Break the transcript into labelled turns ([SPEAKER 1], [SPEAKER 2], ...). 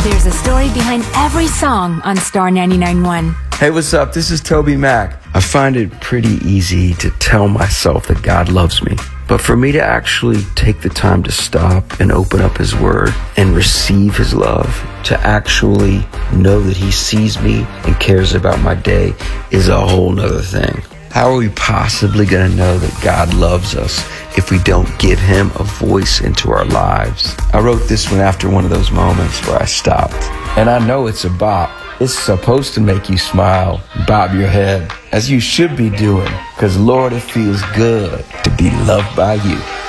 [SPEAKER 1] There's a story behind every song on Star 99.1.
[SPEAKER 2] Hey, what's up? This is Toby Mac. I find it pretty easy to tell myself that God loves me. But for me to actually take the time to stop and open up His Word and receive His love, to actually know that He sees me and cares about my day is a whole nother thing. How are we possibly going to know that God loves us if we don't give Him a voice into our lives? I wrote this one after one of those moments where I stopped. And I know it's a bop. It's supposed to make you smile, bob your head, as you should be doing, because Lord, it feels good to be loved by you.